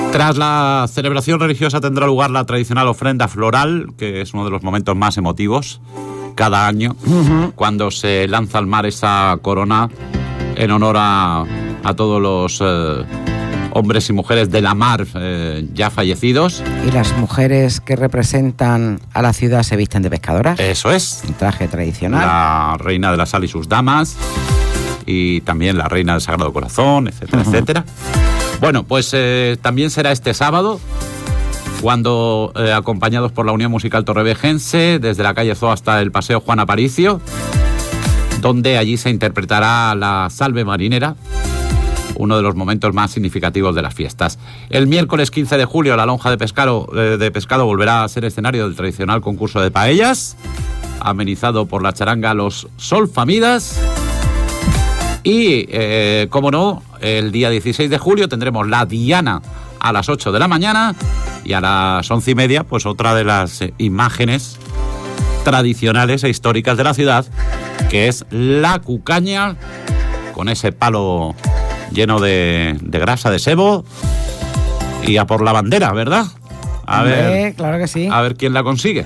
Tras la celebración religiosa tendrá lugar la tradicional ofrenda floral, que es uno de los momentos más emotivos cada año, cuando se lanza al mar esa corona en honor a todos los hombres y mujeres de la mar ya fallecidos. Y las mujeres que representan a la ciudad se visten de pescadoras. Eso es. Un traje tradicional. La reina de la sal y sus damas, y también la reina del Sagrado Corazón, etcétera, etcétera. Bueno, pues también será este sábado, cuando, acompañados por la Unión Musical Torreviejense, desde la calle Zoo hasta el Paseo Juan Aparicio, donde allí se interpretará la Salve Marinera, uno de los momentos más significativos de las fiestas. El miércoles 15 de julio, la lonja de pescado volverá a ser escenario del tradicional concurso de paellas, amenizado por la charanga Los Solfamidas. Y, como no, el día 16 de julio tendremos la Diana a las 8 de la mañana, y a las 11:30, pues otra de las imágenes tradicionales e históricas de la ciudad, que es la cucaña, con ese palo lleno de grasa de sebo, y a por la bandera, ¿verdad? A ver, claro que sí. A ver quién la consigue.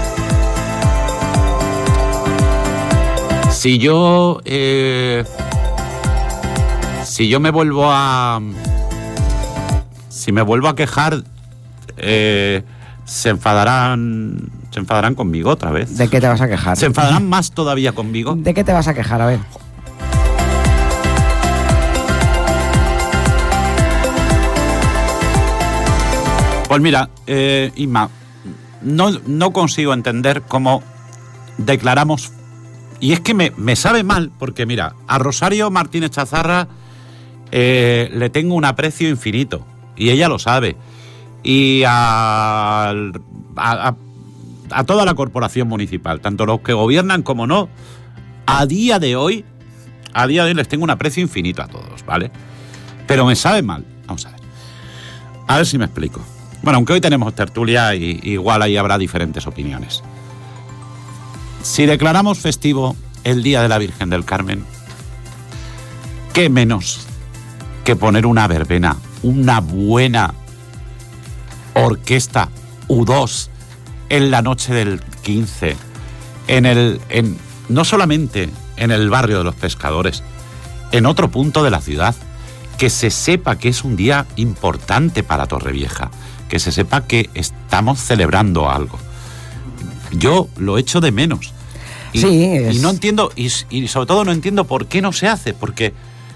Si yo me vuelvo a quejar, se enfadarán conmigo otra vez. ¿De qué te vas a quejar? Se enfadarán más todavía conmigo. ¿De qué te vas a quejar? A ver. Pues mira, Inma, no consigo entender cómo declaramos, y es que me sabe mal, porque mira, a Rosario Martínez Chazarra le tengo un aprecio infinito, y ella lo sabe, y a toda la corporación municipal, tanto los que gobiernan como no, a día de hoy les tengo un aprecio infinito a todos, ¿vale? Pero me sabe mal. Vamos a ver si me explico. Bueno, aunque hoy tenemos tertulia, y igual ahí habrá diferentes opiniones. Si declaramos festivo el Día de la Virgen del Carmen, ¿qué menos que poner una verbena, una buena orquesta U2 en la noche del 15, no solamente en el barrio de los Pescadores, en otro punto de la ciudad, que se sepa que es un día importante para Torrevieja, que se sepa que estamos celebrando algo? Yo lo echo de menos. Y no entiendo, y sobre todo no entiendo por qué no se hace, porque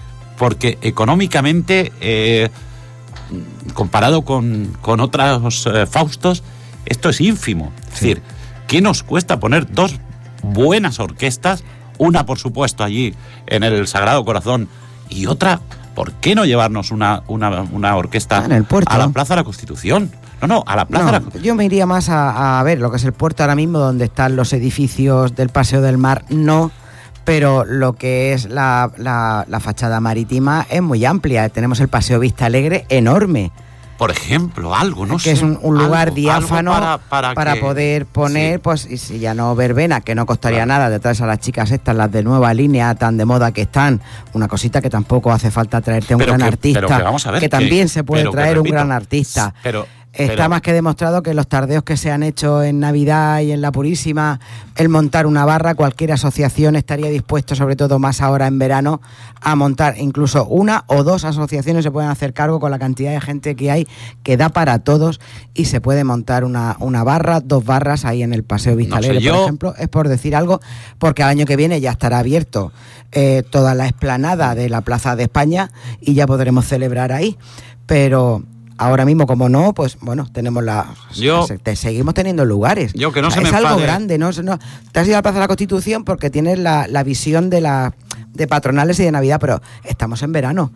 económicamente, comparado con otros faustos, esto es ínfimo. Es decir, ¿qué nos cuesta poner dos buenas orquestas? Una, por supuesto, allí en el Sagrado Corazón, y otra, ¿por qué no llevarnos una orquesta en el puerto, a la Plaza de la Constitución? No, a la Plaza de la Constitución. Yo me iría más a ver lo que es el puerto ahora mismo, donde están los edificios del Paseo del Mar, no, pero lo que es la fachada marítima es muy amplia. Tenemos el Paseo Vista Alegre enorme. Por ejemplo, algo, no que sé. es un lugar diáfano para poder poner, sí. Pues, y si ya no verbena, que no costaría nada, detrás a las chicas estas, las de nueva línea, tan de moda que están, una cosita que tampoco hace falta traerte un gran artista, pero vamos a ver, que también se puede traer un gran artista. Está más que demostrado que los tardeos que se han hecho en Navidad y en la Purísima, el montar una barra, cualquier asociación estaría dispuesto, sobre todo más ahora en verano, a montar. Incluso una o dos asociaciones se pueden hacer cargo con la cantidad de gente que hay, que da para todos, y se puede montar una barra, dos barras ahí en el Paseo Vista Alegre, por ejemplo. Es por decir algo, porque al año que viene ya estará abierto toda la explanada de la Plaza de España y ya podremos celebrar ahí. Pero ahora mismo, como no, pues bueno, tenemos seguimos teniendo lugares. Yo que no se me enfade. Es algo grande, no. Te has ido a la Plaza de la Constitución porque tienes la visión de patronales y de Navidad, pero estamos en verano.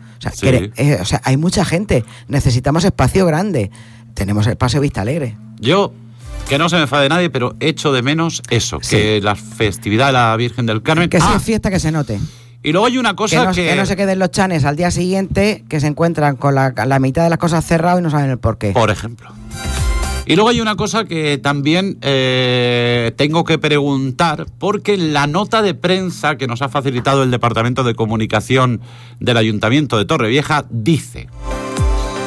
O sea, hay mucha gente, necesitamos espacio grande. Tenemos el Paseo Vista Alegre. Yo, que no se me enfade nadie, pero echo de menos eso, que la festividad de la Virgen del Carmen, que sea fiesta, que se note. Y luego hay una cosa que no se queden los chanes al día siguiente, que se encuentran con la mitad de las cosas cerradas y no saben el porqué. Por ejemplo. Y luego hay una cosa que también tengo que preguntar, porque la nota de prensa que nos ha facilitado el Departamento de Comunicación del Ayuntamiento de Torrevieja dice: